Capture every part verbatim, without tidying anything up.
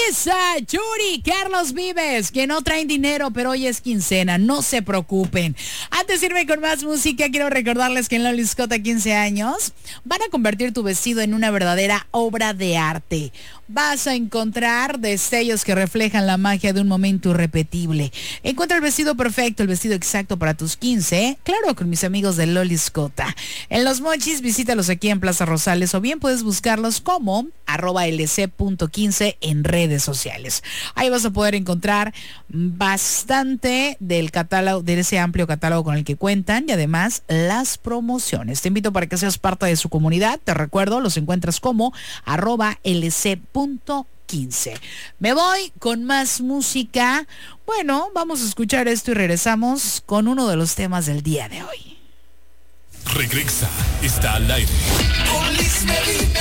Esa, Yuri, Carlos Vives, que no traen dinero, pero hoy es quincena, no se preocupen. Antes de irme con más música, quiero recordarles que en Loli Scott quince años van a convertir tu vestido en una verdadera obra de arte. Vas a encontrar destellos que reflejan la magia de un momento irrepetible. Encuentra el vestido perfecto, el vestido exacto para tus quince, ¿eh? Claro, con mis amigos de Loli Scott. En Los Mochis, visítalos aquí en Plaza Rosales o bien puedes buscarlos como arroba lc punto quince en redes sociales. Ahí vas a poder encontrar bastante del catálogo, de ese amplio catálogo con el que cuentan y además las promociones. Te invito para que seas parte de su comunidad. Te recuerdo, los encuentras como arroba lc punto quince. Me voy con más música. Bueno, vamos a escuchar esto y regresamos con uno de los temas del día de hoy. Regresa, está al aire. Con Liz Medina.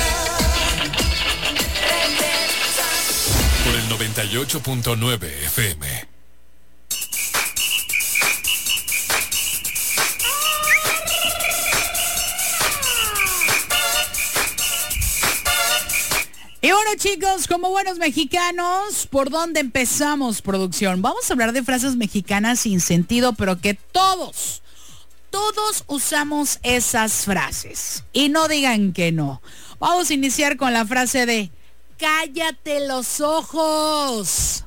Por el noventa y ocho punto nueve F M. Y bueno, chicos, como buenos mexicanos, ¿por dónde empezamos, producción? Vamos a hablar de frases mexicanas sin sentido, pero que todos, todos usamos esas frases. Y no digan que no. Vamos a iniciar con la frase de ¡cállate los ojos!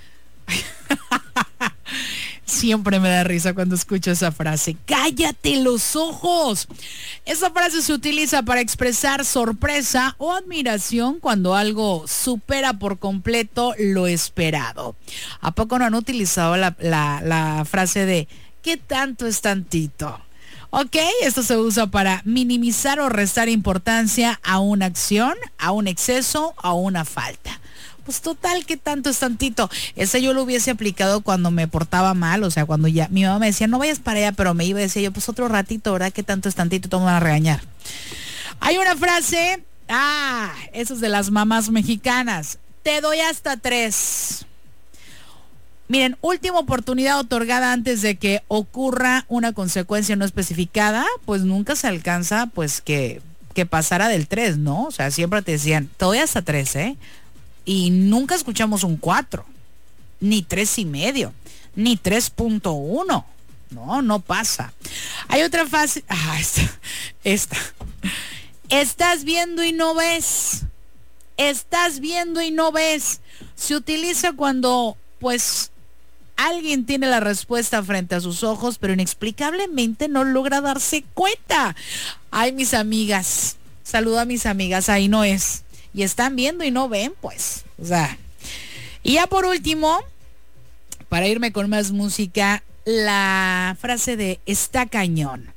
Siempre me da risa cuando escucho esa frase. ¡Cállate los ojos! Esa frase se utiliza para expresar sorpresa o admiración cuando algo supera por completo lo esperado. ¿A poco no han utilizado la, la, la frase de ¿qué tanto es tantito? Ok, esto se usa para minimizar o restar importancia a una acción, a un exceso, a una falta. Pues total, ¿qué tanto es tantito? Ese yo lo hubiese aplicado cuando me portaba mal, o sea, cuando ya mi mamá me decía, no vayas para allá, pero me iba y decía yo, pues otro ratito, ¿verdad? ¿Qué tanto es tantito? Todos me van a regañar. Hay una frase, ah, eso es de las mamás mexicanas, te doy hasta tres. Miren, última oportunidad otorgada antes de que ocurra una consecuencia no especificada, pues nunca se alcanza, pues, que, que pasara del tres, ¿no? O sea, siempre te decían, te doy hasta tres, ¿eh? Y nunca escuchamos un cuatro, ni tres y medio, ni tres punto uno. No, no pasa. Hay otra fase. Ah, esta, esta. Estás viendo y no ves. Estás viendo y no ves. Se utiliza cuando, pues, alguien tiene la respuesta frente a sus ojos, pero inexplicablemente no logra darse cuenta. Ay, mis amigas. Saludo a mis amigas, ahí no es. Y están viendo y no ven, pues. O sea. Y ya por último, para irme con más música, la frase de está cañón.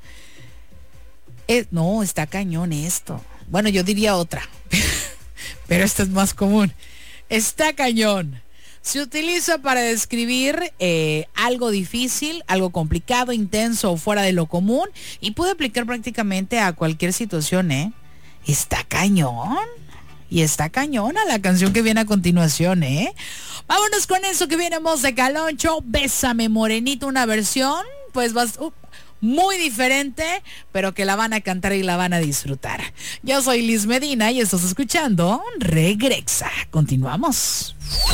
Es, no, está cañón esto. Bueno, yo diría otra. Pero esta es más común. Está cañón. Se utiliza para describir eh, algo difícil, algo complicado, intenso o fuera de lo común. Y puede aplicar prácticamente a cualquier situación, ¿eh? Está cañón. Y está cañona la canción que viene a continuación, ¿eh? Vámonos con eso que viene Voz de Caloncho, Bésame Morenito, una versión, pues vas, uh, muy diferente, pero que la van a cantar y la van a disfrutar. Yo soy Liz Medina y estás escuchando Regresa. Continuamos.